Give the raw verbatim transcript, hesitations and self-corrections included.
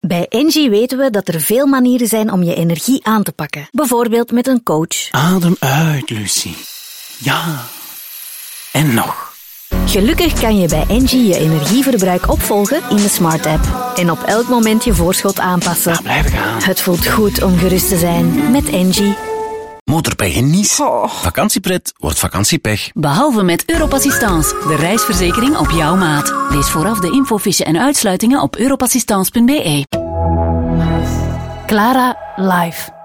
Bij Engie weten we dat er veel manieren zijn om je energie aan te pakken. Bijvoorbeeld met een coach. Adem uit, Lucie. Ja. En nog. Gelukkig kan je bij Engie je energieverbruik opvolgen in de Smart App. En op elk moment je voorschot aanpassen. Ja, blijven gaan. Het voelt goed om gerust te zijn met Engie. Motorpech in Nice. Oh. Vakantiepret wordt vakantiepech. Behalve met Europassistance, de reisverzekering op jouw maat. Lees vooraf de infofiche en uitsluitingen op europassistance punt be. Clara Live.